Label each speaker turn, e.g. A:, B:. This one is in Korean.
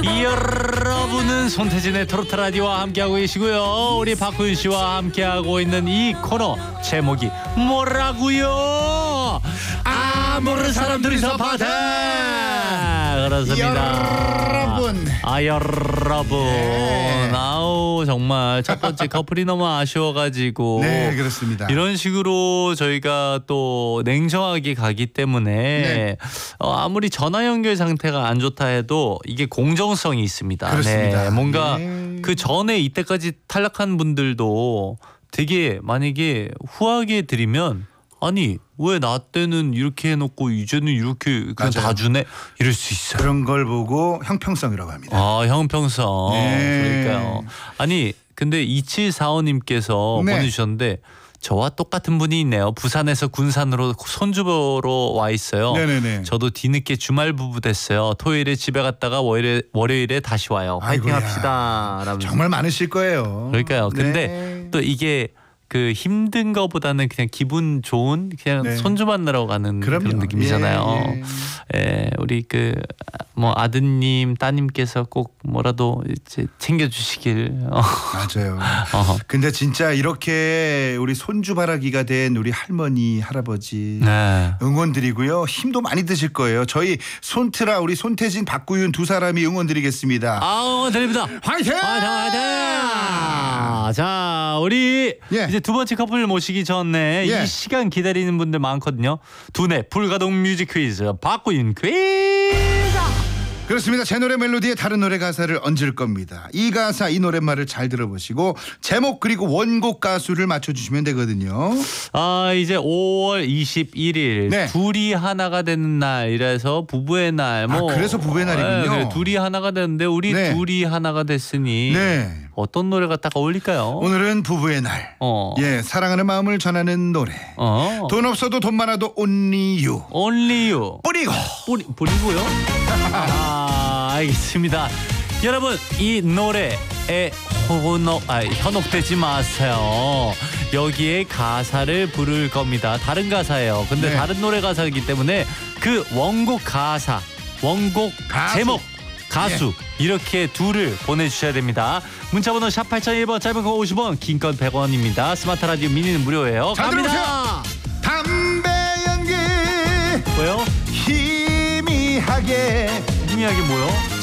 A: 여러분은 손태진의 트로트 라디오와 함께하고 계시고요. 우리 박구윤 씨와 함께하고 있는 이 코너 제목이 뭐라고요? 모르는 사람 둘이서 파티. 그렇습니다. 여러분.
B: 네.
A: 아우 정말 첫 번째 커플이 너무 아쉬워가지고.
B: 네, 그렇습니다.
A: 이런 식으로 저희가 또 냉정하게 가기 때문에
B: 네.
A: 아무리 전화 연결 상태가 안 좋다 해도 이게 공정성이 있습니다.
B: 그렇습니다.
A: 네, 뭔가
B: 네.
A: 그 전에 이때까지 탈락한 분들도 되게 만약에 후하게 드리면 아니 왜 나 때는 이렇게 해놓고 이제는 이렇게 그냥 다 주네 이럴 수 있어요.
B: 그런 걸 보고 형평성이라고 합니다.
A: 형평성.
B: 네.
A: 그러니까요. 아니 근데 2745님께서
B: 네.
A: 보내주셨는데 저와 똑같은 분이 있네요. 부산에서 군산으로 손주 보러 와 있어요.
B: 네네네.
A: 저도 뒤늦게 주말 부부 됐어요. 토요일에 집에 갔다가 월요일에 다시 와요. 화이팅
B: 아이고야.
A: 합시다. 라면서.
B: 정말 많으실 거예요.
A: 그러니까요. 근데
B: 네.
A: 또 이게 그 힘든 거보다는 그냥 기분 좋은 그냥
B: 네.
A: 손주 만나러 가는
B: 그럼요.
A: 그런 느낌이잖아요.
B: 예, 예.
A: 예, 우리 그 뭐 아드님 따님께서 꼭 뭐라도 이제 챙겨주시길.
B: 맞아요. 근데 진짜 이렇게 우리 손주바라기가 된 우리 할머니 할아버지
A: 네.
B: 응원드리고요. 힘도 많이 드실 거예요. 저희 손트라 우리 손태진 박구윤 두 사람이 응원드리겠습니다.
A: 드립니다.
B: 화이팅!
A: 화이팅! 자, 우리
B: 예.
A: 이제 두 번째 커플 모시기 전에
B: 예.
A: 이 시간 기다리는 분들 많거든요. 두뇌 불가동 뮤직 퀴즈 박구윤 퀴즈.
B: 그렇습니다. 제 노래 멜로디에 다른 노래 가사를 얹을 겁니다. 이 가사 이 노랫말을 잘 들어보시고 제목 그리고 원곡 가수를 맞춰주시면 되거든요.
A: 이제 5월 21일
B: 네.
A: 둘이 하나가 되는 날이라서 부부의 날.
B: 그래서 부부의 날이군요.
A: 네, 둘이 하나가 되는데 우리
B: 네.
A: 둘이 하나가 됐으니
B: 네.
A: 어떤 노래가 딱 어울릴까요?
B: 오늘은 부부의 날. 예, 사랑하는 마음을 전하는 노래. 돈 없어도 돈 많아도 only you.
A: Only You. 뿌리고요? 알겠습니다. 여러분 이 노래에 현혹되지 마세요. 여기에 가사를 부를 겁니다. 다른 가사예요. 근데
B: 네.
A: 다른 노래 가사이기 때문에 그 원곡 가사, 원곡
B: 가수.
A: 제목, 가수 이렇게 둘을 보내주셔야 됩니다. 문자번호 샵 8001번, 짧은 거 50원, 긴 건 100원입니다. 스마트 라디오 미니는 무료예요.
B: 잘
A: 갑니다.
B: 담배 연기
A: 뭐요?
B: 희미하게
A: 희미하게 뭐요?